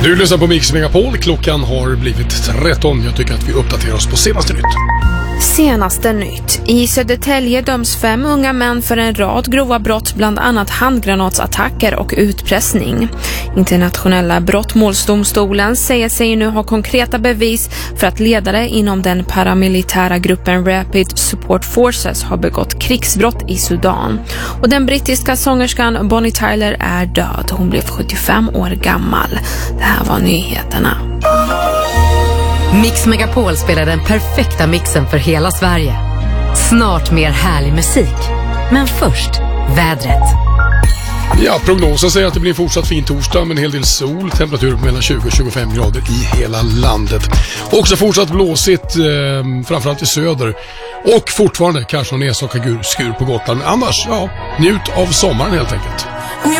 Du lyssnar på Mix Megapol. Klockan har blivit 13. Jag tycker att vi uppdaterar oss på senaste nytt. Senaste nytt. I Södertälje döms 5 unga män för en rad grova brott, bland annat handgranatsattacker och utpressning. Internationella brottmålsdomstolen säger sig nu ha konkreta bevis för att ledare inom den paramilitära gruppen Rapid Support Forces har begått krigsbrott i Sudan. Och den brittiska sångerskan Bonnie Tyler är död. Hon blev 75 år gammal. Det här var nyheterna. Mix Megapol spelar den perfekta mixen för hela Sverige. Snart mer härlig musik. Men först, vädret. Ja, prognosen säger att det blir en fortsatt fin torsdag med en hel del sol. Temperatur på mellan 20 och 25 grader i hela landet. Också fortsatt blåsigt, framförallt i söder. Och fortfarande kanske någon enstaka skur på Gotland. Men annars, ja, njut av sommaren helt enkelt.